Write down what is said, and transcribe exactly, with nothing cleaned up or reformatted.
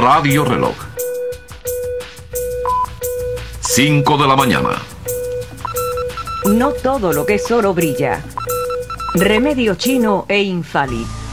Radio Reloj. cinco de la mañana. No todo lo que es oro brilla. Remedio chino e Infali.